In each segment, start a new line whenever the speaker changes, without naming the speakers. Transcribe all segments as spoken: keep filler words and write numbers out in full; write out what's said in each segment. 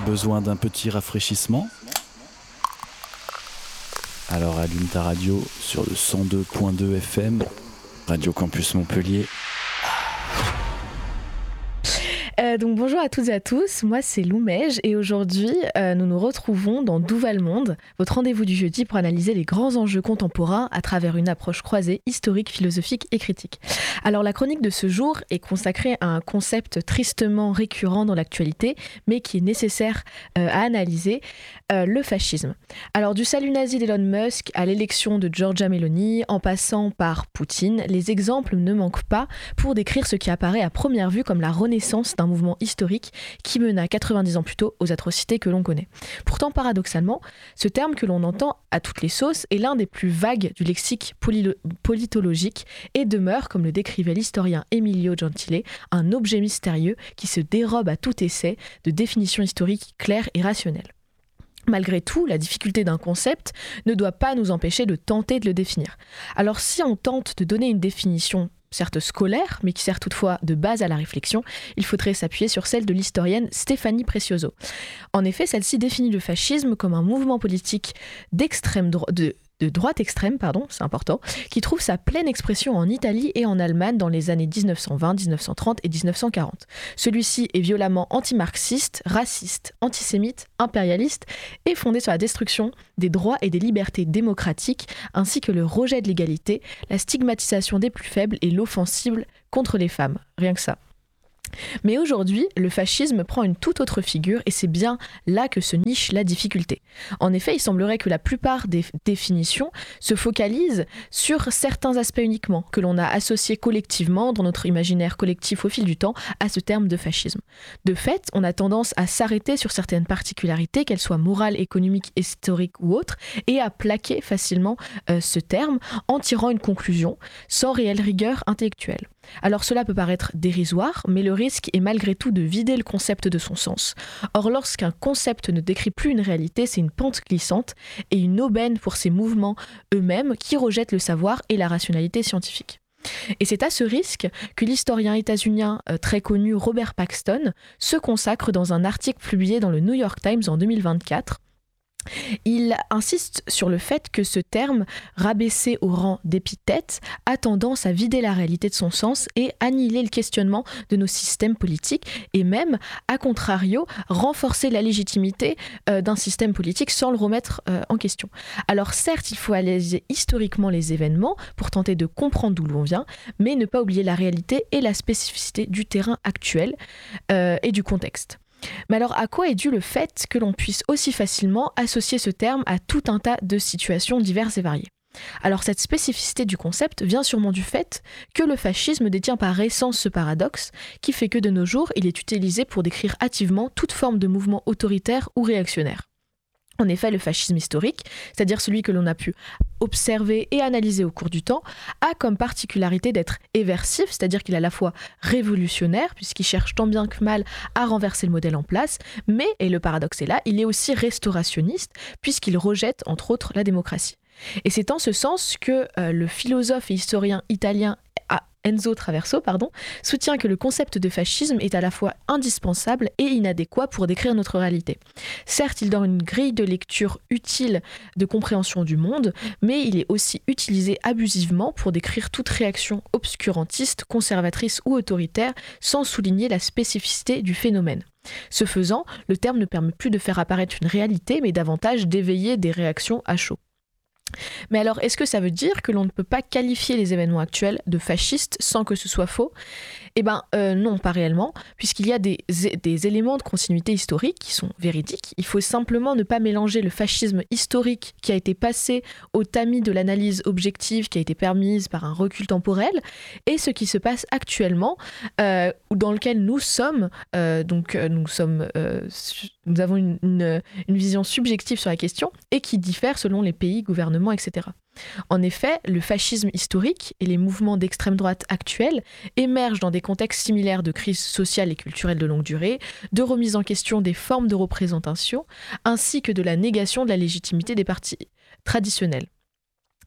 besoin d'un petit rafraîchissement? Alors allume ta radio sur le cent deux point deux F M, Radio Campus Montpellier.
Euh, donc bonjour à toutes et à tous, moi c'est Lou Mège et aujourd'hui euh, nous nous retrouvons dans D'où va le monde, votre rendez-vous du jeudi pour analyser les grands enjeux contemporains à travers une approche croisée, historique, philosophique et critique. Alors la chronique de ce jour est consacrée à un concept tristement récurrent dans l'actualité mais qui est nécessaire euh, à analyser, euh, le fascisme. Alors du salut nazi d'Elon Musk à l'élection de Giorgia Meloni en passant par Poutine, les exemples ne manquent pas pour décrire ce qui apparaît à première vue comme la renaissance d'un mouvement historique qui mena quatre-vingt-dix ans plus tôt aux atrocités que l'on connaît. Pourtant, paradoxalement, ce terme que l'on entend à toutes les sauces est l'un des plus vagues du lexique poly- politologique et demeure, comme le décrivait l'historien Emilio Gentile, un objet mystérieux qui se dérobe à tout essai de définition historique claire et rationnelle. Malgré tout, la difficulté d'un concept ne doit pas nous empêcher de tenter de le définir. Alors si on tente de donner une définition certes scolaire, mais qui sert toutefois de base à la réflexion, il faudrait s'appuyer sur celle de l'historienne Stéphanie Precioso. En effet, celle-ci définit le fascisme comme un mouvement politique d'extrême droite, de de droite extrême, pardon, c'est important, qui trouve sa pleine expression en Italie et en Allemagne dans les années dix-neuf cent vingt, dix-neuf cent trente et dix-neuf cent quarante. Celui-ci est violemment anti-marxiste, raciste, antisémite, impérialiste et fondé sur la destruction des droits et des libertés démocratiques, ainsi que le rejet de l'égalité, la stigmatisation des plus faibles et l'offensive contre les femmes. Rien que ça. Mais aujourd'hui, le fascisme prend une toute autre figure et c'est bien là que se niche la difficulté. En effet, il semblerait que la plupart des définitions se focalisent sur certains aspects uniquement, que l'on a associés collectivement, dans notre imaginaire collectif au fil du temps, à ce terme de fascisme. De fait, on a tendance à s'arrêter sur certaines particularités, qu'elles soient morales, économiques, historiques ou autres, et à plaquer facilement euh, ce terme en tirant une conclusion, sans réelle rigueur intellectuelle. Alors cela peut paraître dérisoire, mais le risque est malgré tout de vider le concept de son sens. Or lorsqu'un concept ne décrit plus une réalité, c'est une pente glissante et une aubaine pour ces mouvements eux-mêmes qui rejettent le savoir et la rationalité scientifique. Et c'est à ce risque que l'historien états-unien euh, très connu Robert Paxton se consacre dans un article publié dans le New York Times en deux mille vingt-quatre. Il insiste sur le fait que ce terme, rabaissé au rang d'épithète, a tendance à vider la réalité de son sens et annihiler le questionnement de nos systèmes politiques et même, à contrario, renforcer la légitimité euh, d'un système politique sans le remettre euh, en question. Alors certes, il faut analyser historiquement les événements pour tenter de comprendre d'où l'on vient, mais ne pas oublier la réalité et la spécificité du terrain actuel euh, et du contexte. Mais alors, à quoi est dû le fait que l'on puisse aussi facilement associer ce terme à tout un tas de situations diverses et variées ? Alors, cette spécificité du concept vient sûrement du fait que le fascisme détient par essence ce paradoxe qui fait que de nos jours, il est utilisé pour décrire hâtivement toute forme de mouvement autoritaire ou réactionnaire. En effet, le fascisme historique, c'est-à-dire celui que l'on a pu observer et analyser au cours du temps, a comme particularité d'être éversif, c'est-à-dire qu'il est à la fois révolutionnaire, puisqu'il cherche tant bien que mal à renverser le modèle en place, mais, et le paradoxe est là, il est aussi restaurationniste, puisqu'il rejette, entre autres, la démocratie. Et c'est en ce sens que euh, le philosophe et historien italien Enzo Traverso, pardon, soutient que le concept de fascisme est à la fois indispensable et inadéquat pour décrire notre réalité. Certes, il donne une grille de lecture utile de compréhension du monde, mais il est aussi utilisé abusivement pour décrire toute réaction obscurantiste, conservatrice ou autoritaire, sans souligner la spécificité du phénomène. Ce faisant, le terme ne permet plus de faire apparaître une réalité, mais davantage d'éveiller des réactions à chaud. Mais alors, est-ce que ça veut dire que l'on ne peut pas qualifier les événements actuels de fascistes sans que ce soit faux ? Eh bien, euh, non, pas réellement, puisqu'il y a des, des éléments de continuité historique qui sont véridiques. Il faut simplement ne pas mélanger le fascisme historique qui a été passé au tamis de l'analyse objective qui a été permise par un recul temporel et ce qui se passe actuellement, euh, dans lequel nous sommes, euh, donc euh, nous sommes, euh, nous avons une, une, une vision subjective sur la question et qui diffère selon les pays, gouvernements, et cetera. En effet, le fascisme historique et les mouvements d'extrême droite actuels émergent dans des contextes similaires de crise sociale et culturelle de longue durée, de remise en question des formes de représentation, ainsi que de la négation de la légitimité des partis traditionnels.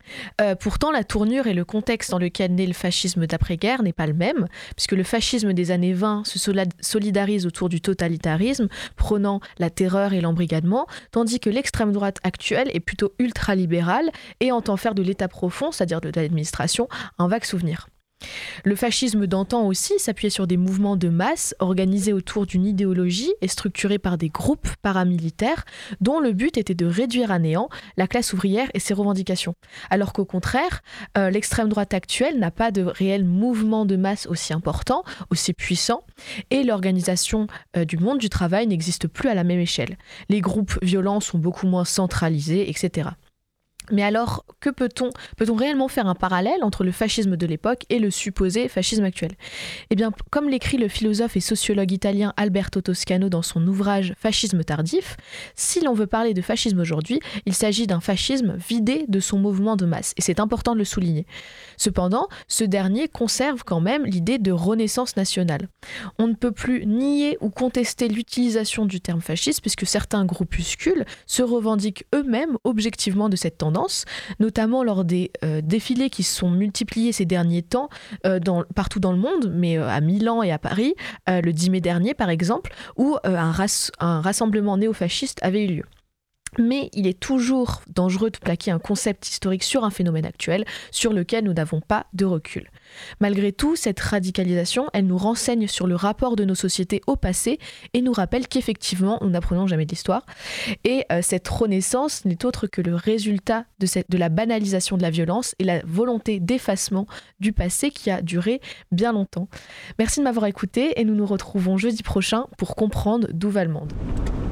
Euh, pourtant, la tournure et le contexte dans lequel naît le fascisme d'après-guerre n'est pas le même, puisque le fascisme des années vingt se solidarise autour du totalitarisme, prônant la terreur et l'embrigadement, tandis que l'extrême droite actuelle est plutôt ultralibérale et entend faire de l'État profond, c'est-à-dire de l'administration, un vague souvenir. Le fascisme d'antan aussi s'appuyait sur des mouvements de masse organisés autour d'une idéologie et structurés par des groupes paramilitaires dont le but était de réduire à néant la classe ouvrière et ses revendications. Alors qu'au contraire, euh, l'extrême droite actuelle n'a pas de réel mouvement de masse aussi important, aussi puissant, et l'organisation euh, du monde du travail n'existe plus à la même échelle. Les groupes violents sont beaucoup moins centralisés, et cetera. Mais alors, que peut-on, peut-on réellement faire un parallèle entre le fascisme de l'époque et le supposé fascisme actuel ? Eh bien, comme l'écrit le philosophe et sociologue italien Alberto Toscano dans son ouvrage Fascisme tardif, si l'on veut parler de fascisme aujourd'hui, il s'agit d'un fascisme vidé de son mouvement de masse, et c'est important de le souligner. Cependant, ce dernier conserve quand même l'idée de renaissance nationale. On ne peut plus nier ou contester l'utilisation du terme fasciste, puisque certains groupuscules se revendiquent eux-mêmes objectivement de cette tendance, notamment lors des euh, défilés qui se sont multipliés ces derniers temps euh, dans, partout dans le monde, mais euh, à Milan et à Paris, euh, le dix mai dernier par exemple, où euh, un, ras- un rassemblement néofasciste avait eu lieu. Mais il est toujours dangereux de plaquer un concept historique sur un phénomène actuel sur lequel nous n'avons pas de recul. Malgré tout, cette radicalisation, elle nous renseigne sur le rapport de nos sociétés au passé et nous rappelle qu'effectivement, nous n'apprenons jamais de l'histoire. Et euh, cette renaissance n'est autre que le résultat de, cette, de la banalisation de la violence et la volonté d'effacement du passé qui a duré bien longtemps. Merci de m'avoir écouté et nous nous retrouvons jeudi prochain pour comprendre d'où va le monde.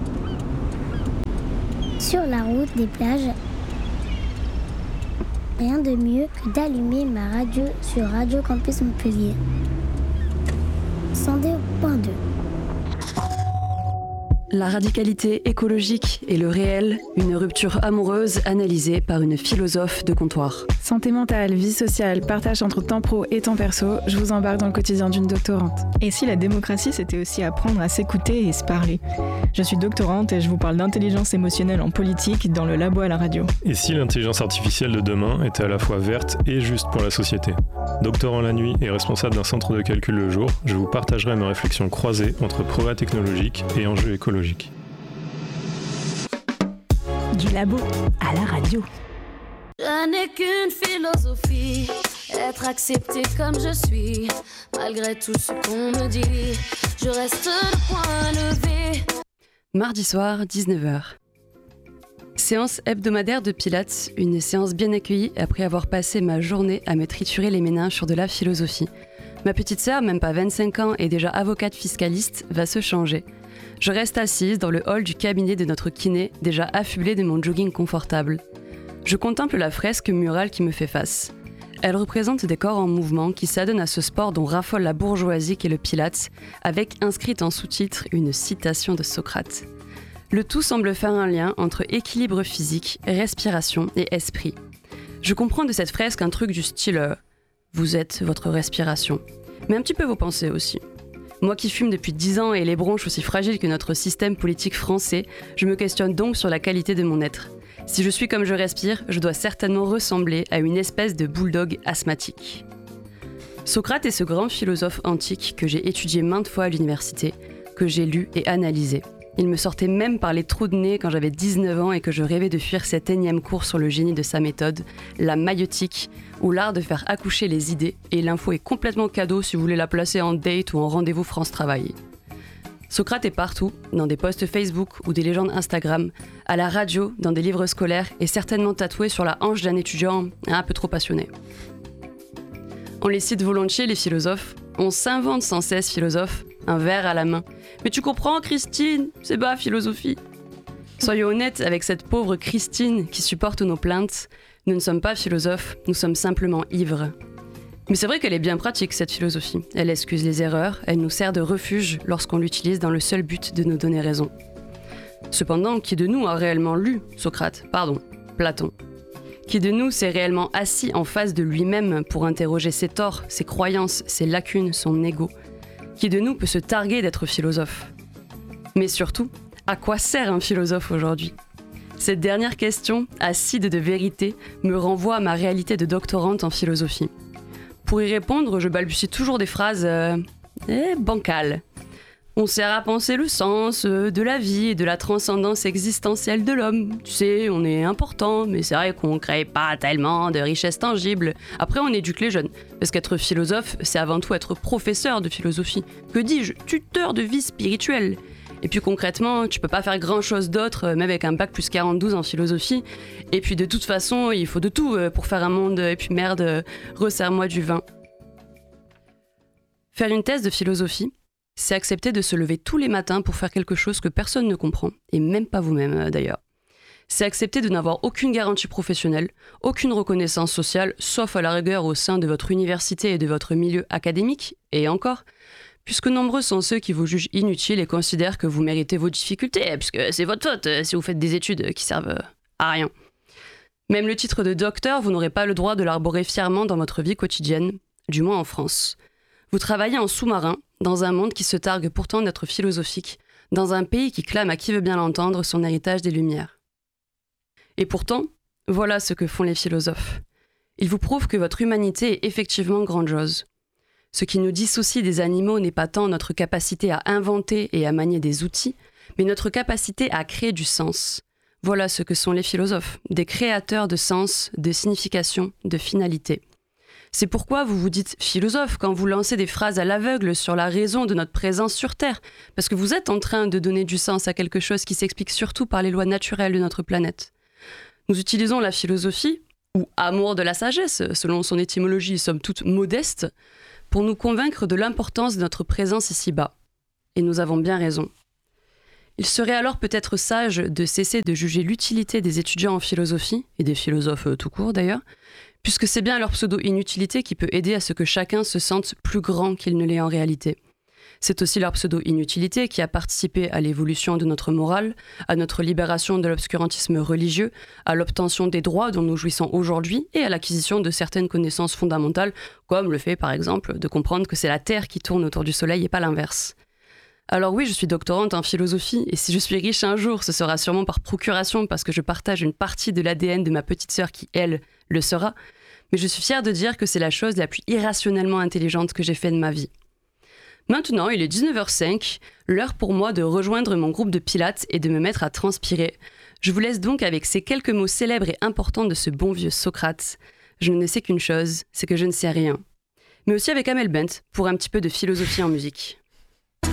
Sur la route des plages, rien de mieux que d'allumer ma radio sur Radio Campus Montpellier. cent deux point deux.
La radicalité écologique et le réel, une rupture amoureuse analysée par une philosophe de comptoir.
Santé mentale, vie sociale, partage entre temps pro et temps perso, je vous embarque dans le quotidien d'une doctorante.
Et si la démocratie, c'était aussi apprendre à s'écouter et se parler ? Je suis doctorante et je vous parle d'intelligence émotionnelle en politique dans le labo à la radio.
Et si l'intelligence artificielle de demain était à la fois verte et juste pour la société ? Doctorant la nuit et responsable d'un centre de calcul le jour, je vous partagerai mes réflexions croisées entre progrès technologiques et enjeux écologiques.
Du labo à la radio.
Je n'ai qu'une philosophie, être accepté comme je suis. Malgré tout ce qu'on me dit, je reste le point levé.
Mardi soir, dix-neuf heures. Séance hebdomadaire de Pilates, une séance bien accueillie après avoir passé ma journée à me triturer les méninges sur de la philosophie. Ma petite sœur, même pas vingt-cinq ans et déjà avocate fiscaliste, va se changer. Je reste assise dans le hall du cabinet de notre kiné, déjà affublée de mon jogging confortable. Je contemple la fresque murale qui me fait face. Elle représente des corps en mouvement qui s'adonnent à ce sport dont raffole la bourgeoisie qu'est le Pilates, avec inscrite en sous-titre une citation de Socrate. Le tout semble faire un lien entre équilibre physique, respiration et esprit. Je comprends de cette fresque un truc du style euh, « vous êtes votre respiration », mais un petit peu vos pensées aussi. Moi qui fume depuis dix ans et les bronches aussi fragiles que notre système politique français, je me questionne donc sur la qualité de mon être. Si je suis comme je respire, je dois certainement ressembler à une espèce de bulldog asthmatique. Socrate est ce grand philosophe antique que j'ai étudié maintes fois à l'université, que j'ai lu et analysé. Il me sortait même par les trous de nez quand j'avais dix-neuf ans et que je rêvais de fuir cet énième cours sur le génie de sa méthode, la maïeutique, ou l'art de faire accoucher les idées, et l'info est complètement cadeau si vous voulez la placer en date ou en rendez-vous France Travail. Socrate est partout, dans des posts Facebook ou des légendes Instagram, à la radio, dans des livres scolaires et certainement tatoué sur la hanche d'un étudiant un peu trop passionné. On les cite volontiers, les philosophes. On s'invente sans cesse philosophe, un verre à la main. Mais tu comprends, Christine, c'est bas philosophie. Soyons honnêtes avec cette pauvre Christine qui supporte nos plaintes. Nous ne sommes pas philosophes, nous sommes simplement ivres. Mais c'est vrai qu'elle est bien pratique, cette philosophie. Elle excuse les erreurs, elle nous sert de refuge lorsqu'on l'utilise dans le seul but de nous donner raison. Cependant, qui de nous a réellement lu Socrate, pardon, Platon ? Qui de nous s'est réellement assis en face de lui-même pour interroger ses torts, ses croyances, ses lacunes, son ego ? Qui de nous peut se targuer d'être philosophe ? Mais surtout, à quoi sert un philosophe aujourd'hui ? Cette dernière question, acide de vérité, me renvoie à ma réalité de doctorante en philosophie. Pour y répondre, je balbutie toujours des phrases euh, eh, bancales. On sert à penser le sens euh, de la vie et de la transcendance existentielle de l'homme. Tu sais, on est important, mais c'est vrai qu'on ne crée pas tellement de richesses tangibles. Après, on éduque les jeunes. Parce qu'être philosophe, c'est avant tout être professeur de philosophie. Que dis-je, tuteur de vie spirituelle. Et puis concrètement, tu peux pas faire grand-chose d'autre, même avec un bac plus quarante-deux en philosophie. Et puis de toute façon, il faut de tout pour faire un monde. Et puis merde, resserre-moi du vin. Faire une thèse de philosophie, c'est accepter de se lever tous les matins pour faire quelque chose que personne ne comprend, et même pas vous-même d'ailleurs. C'est accepter de n'avoir aucune garantie professionnelle, aucune reconnaissance sociale, sauf à la rigueur au sein de votre université et de votre milieu académique, et encore, puisque nombreux sont ceux qui vous jugent inutiles et considèrent que vous méritez vos difficultés, puisque c'est votre faute si vous faites des études qui servent à rien. Même le titre de docteur, vous n'aurez pas le droit de l'arborer fièrement dans votre vie quotidienne, du moins en France. Vous travaillez en sous-marin, dans un monde qui se targue pourtant d'être philosophique, dans un pays qui clame à qui veut bien l'entendre son héritage des Lumières. Et pourtant, voilà ce que font les philosophes. Ils vous prouvent que votre humanité est effectivement grandiose. Ce qui nous dissocie des animaux n'est pas tant notre capacité à inventer et à manier des outils, mais notre capacité à créer du sens. Voilà ce que sont les philosophes, des créateurs de sens, de signification, de finalité. C'est pourquoi vous vous dites philosophe quand vous lancez des phrases à l'aveugle sur la raison de notre présence sur Terre, parce que vous êtes en train de donner du sens à quelque chose qui s'explique surtout par les lois naturelles de notre planète. Nous utilisons la philosophie, ou amour de la sagesse, selon son étymologie somme toute modeste, pour nous convaincre de l'importance de notre présence ici-bas. Et nous avons bien raison. Il serait alors peut-être sage de cesser de juger l'utilité des étudiants en philosophie, et des philosophes tout court d'ailleurs, puisque c'est bien leur pseudo-inutilité qui peut aider à ce que chacun se sente plus grand qu'il ne l'est en réalité. C'est aussi leur pseudo-inutilité qui a participé à l'évolution de notre morale, à notre libération de l'obscurantisme religieux, à l'obtention des droits dont nous jouissons aujourd'hui et à l'acquisition de certaines connaissances fondamentales, comme le fait par exemple de comprendre que c'est la Terre qui tourne autour du Soleil et pas l'inverse. Alors oui, je suis doctorante en philosophie, et si je suis riche un jour, ce sera sûrement par procuration parce que je partage une partie de l'A D N de ma petite sœur qui, elle, le sera. Mais je suis fière de dire que c'est la chose la plus irrationnellement intelligente que j'ai faite de ma vie. Maintenant, il est dix-neuf heures cinq, l'heure pour moi de rejoindre mon groupe de pilates et de me mettre à transpirer. Je vous laisse donc avec ces quelques mots célèbres et importants de ce bon vieux Socrate. Je ne sais qu'une chose, c'est que je ne sais rien. Mais aussi avec Amel Bent, pour un petit peu de philosophie en musique.